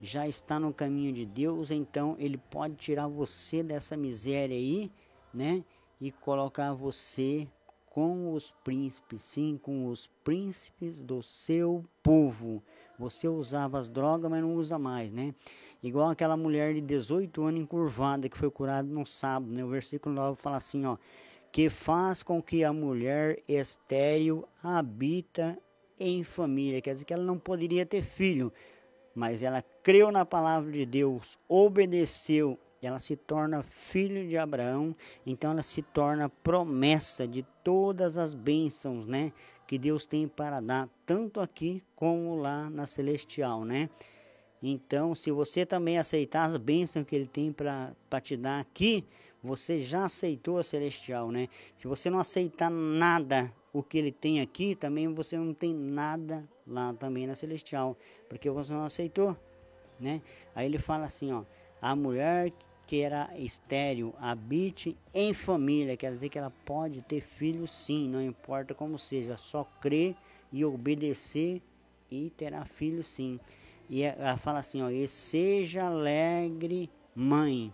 já está no caminho de Deus, então Ele pode tirar você dessa miséria aí, né? E colocar você com os príncipes, sim, com os príncipes do seu povo. Você usava as drogas, mas não usa mais, né? Igual aquela mulher de 18 anos encurvada que foi curada no sábado, né? O versículo 9 fala assim, ó, que faz com que a mulher estéril habita em família. Quer dizer que ela não poderia ter filho, mas ela creu na palavra de Deus, obedeceu, ela se torna filho de Abraão, então ela se torna promessa de todas as bênçãos, né, que Deus tem para dar, tanto aqui como lá na celestial, né? Então, se você também aceitar as bênçãos que Ele tem para te dar aqui, você já aceitou a celestial, né? Se você não aceitar nada o que Ele tem aqui, também você não tem nada lá também na celestial, porque você não aceitou, né? Aí ele fala assim, ó, a mulher que era estéril habite em família, quer dizer que ela pode ter filhos sim, não importa como seja, só crer e obedecer e terá filhos sim. E ela fala assim, ó, e seja alegre mãe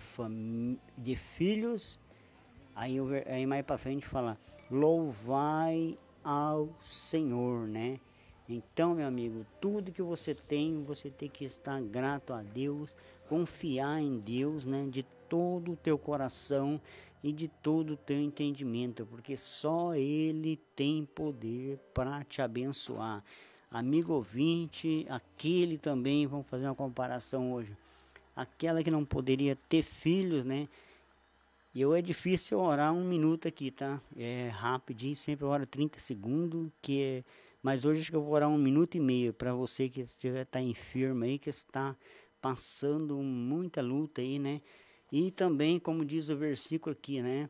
de filhos. Aí mais para frente fala, louvai ao Senhor, né? Então, meu amigo, tudo que você tem que estar grato a Deus, confiar em Deus, né? De todo o teu coração e de todo o teu entendimento, porque só Ele tem poder para te abençoar. Amigo ouvinte, aquele também, vamos fazer uma comparação hoje, aquela que não poderia ter filhos, né? E é difícil orar 1 minuto aqui, tá? É rapidinho, sempre oro 30 segundos, mas hoje acho que eu vou orar 1 minuto e meio para você que estiver tá enfermo aí, que está passando muita luta aí, né? E também, como diz o versículo aqui, né?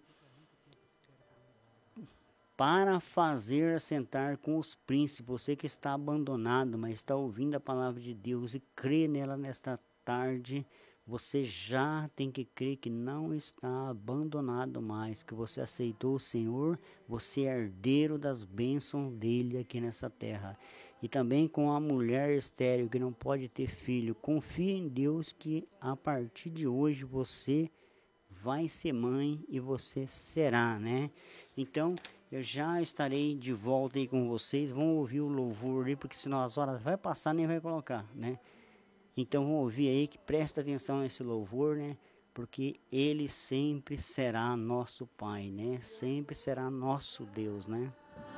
Para fazer assentar com os príncipes, você que está abandonado, mas está ouvindo a palavra de Deus e crê nela nesta tarde, você já tem que crer que não está abandonado mais, que você aceitou o Senhor, você é herdeiro das bênçãos dele aqui nessa terra. E também com a mulher estéril que não pode ter filho, confie em Deus que a partir de hoje você vai ser mãe e você será, né? Então, eu já estarei de volta aí com vocês, vão ouvir o louvor aí, porque senão as horas vai passar, nem vai colocar, né? Então vão ouvir aí, que presta atenção nesse louvor, né? Porque Ele sempre será nosso Pai, né? Sempre será nosso Deus, né?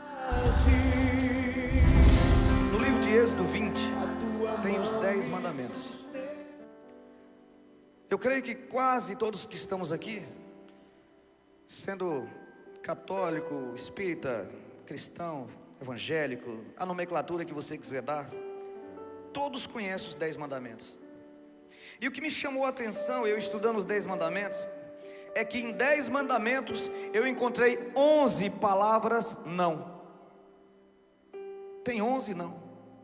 No livro de Êxodo 20, tem os 10 mandamentos. Eu creio que quase todos que estamos aqui, sendo católico, espírita, cristão, evangélico, a nomenclatura que você quiser dar, todos conhecem os 10 mandamentos. E o que me chamou a atenção, eu estudando os 10 mandamentos, é que em 10 mandamentos eu encontrei 11 palavras não. Tem 11 não.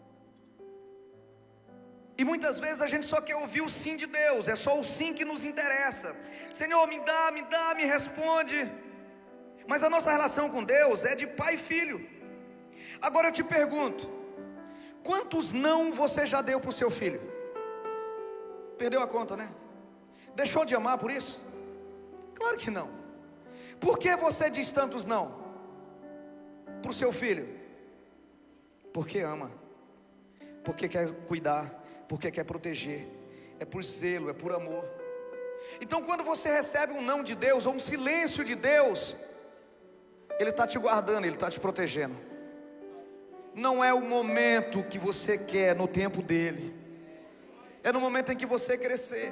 E muitas vezes a gente só quer ouvir o sim de Deus, é só o sim que nos interessa. Senhor, me dá, me responde. Mas a nossa relação com Deus é de pai e filho. Agora eu te pergunto, quantos não você já deu para o seu filho? Perdeu a conta, né? Deixou de amar por isso? Claro que não. Por que você diz tantos não para o seu filho? Porque ama, porque quer cuidar, porque quer proteger, é por zelo, é por amor. Então quando você recebe um não de Deus, ou um silêncio de Deus, Ele está te guardando, Ele está te protegendo. Não é o momento que você quer, no tempo dEle, é no momento em que você crescer.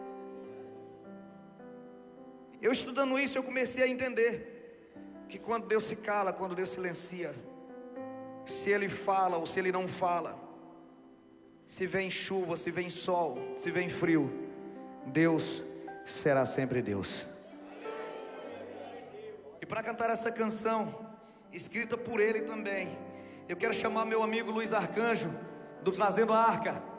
Eu estudando isso, eu comecei a entender que quando Deus se cala, quando Deus silencia, se Ele fala ou se Ele não fala, se vem chuva, se vem sol, se vem frio, Deus será sempre Deus. E para cantar essa canção, escrita por Ele também, eu quero chamar meu amigo Luiz Arcanjo, do Trazendo a Arca.